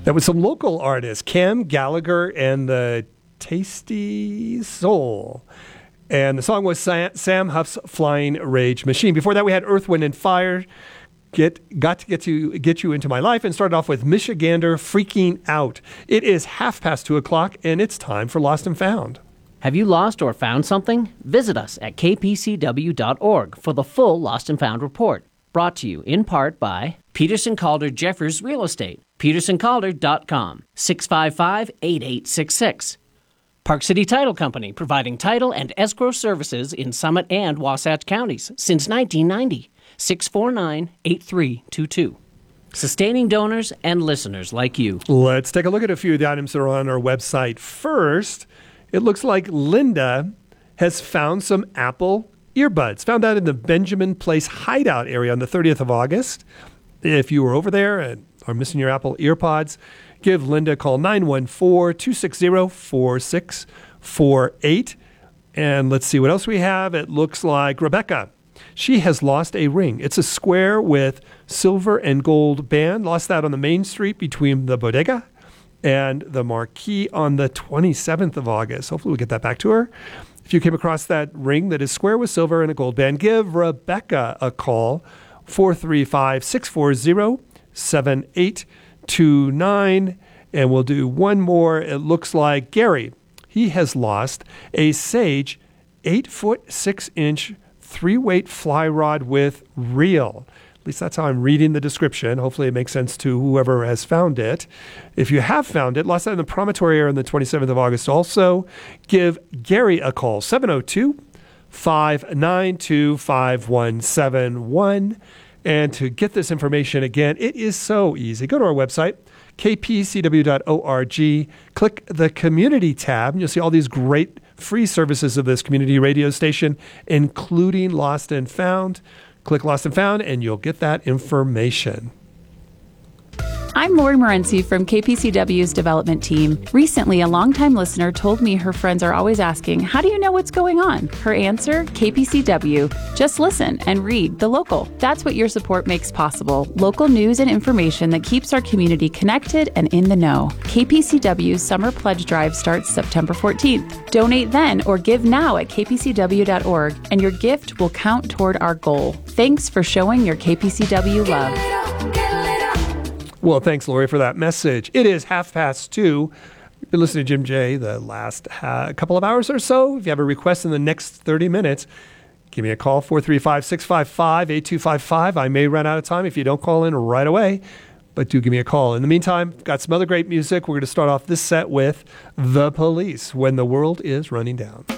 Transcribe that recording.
That was some local artists, Cam Gallagher and the Tasty Soul. And the song was Sam Huff's Flying Rage Machine. Before that, we had Earth, Wind, and Fire. Got to get you into my life, and started off with Michigander, Freaking Out. It is 2:30, and it's time for Lost and Found. Have you lost or found something? Visit us at kpcw.org for the full Lost and Found report. Brought to you in part by Peterson Calder Jeffers Real Estate, petersоncalder.com, 655-8866. Park City Title Company, providing title and escrow services in Summit and Wasatch counties since 1990, 649-8322. Sustaining donors and listeners like you. Let's take a look at a few of the items that are on our website. First, it looks like Linda has found some Apple earbuds. Found that in the Benjamin Place hideout area on the 30th of August. If you were over there and are missing your Apple EarPods, give Linda a call, 914-260-4648. And let's see what else we have. It looks like Rebecca. She has lost a ring. It's a square with silver and gold band. Lost that on the main street between the Bodega and the Marquee on the 27th of August. Hopefully we'll get that back to her. If you came across that ring that is square with silver and a gold band, give Rebecca a call, 435-640-7829. And we'll do one more. It looks like Gary. He has lost a Sage 8-foot 6-inch 3-weight fly rod with reel. At least that's how I'm reading the description. Hopefully it makes sense to whoever has found it. If you have found it, lost that in the Promontory area on the 27th of August. Also, give Gary a call, 702-592-5171. And to get this information again, it is so easy. Go to our website, kpcw.org. Click the Community tab, and you'll see all these great free services of this community radio station, including Lost and Found. Click Lost and Found, and you'll get that information. I'm Lori Morency from KPCW's development team. Recently, a longtime listener told me her friends are always asking, how do you know what's going on? Her answer, KPCW. Just listen and read The Local. That's what your support makes possible. Local news and information that keeps our community connected and in the know. KPCW's Summer Pledge Drive starts September 14th. Donate then or give now at kpcw.org, and your gift will count toward our goal. Thanks for showing your KPCW love. Well, thanks, Lori, for that message. It is 2:30. You've been listening to Jim J the last couple of hours or so. If you have a request in the next 30 minutes, give me a call, 435-655-8255. I may run out of time if you don't call in right away, but do give me a call. In the meantime, got some other great music. We're going to start off this set with The Police, When the World is Running Down.